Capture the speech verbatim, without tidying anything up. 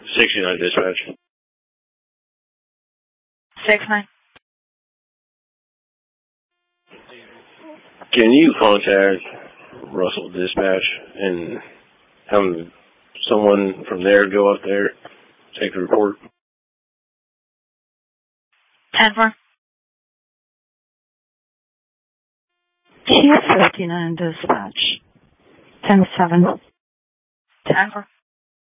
sixty-nine dispatch. six nine. Can you contact Russell Dispatch and have someone from there go up there, take the report? ten four. T F fifty-nine Dispatch. ten seven. ten four.